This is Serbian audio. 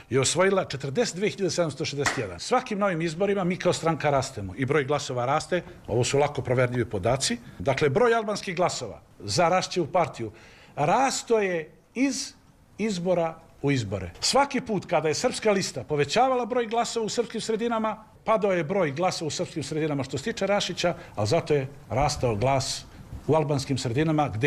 je osvojila 42.761. Svakim novim izborima mi kao stranka rastemo i broj glasova raste, ovo su lako proverljivi podaci. Dakle, broj albanskih glasova za Raščevu partiju rasto je iz izbora u izbore. Svaki put kada je Srpska lista povećavala broj glasova u srpskim sredinama, padao je broj glasova u srpskim sredinama što se tiče Rašića, ali zato je rastao glas u albanskim sredinama gde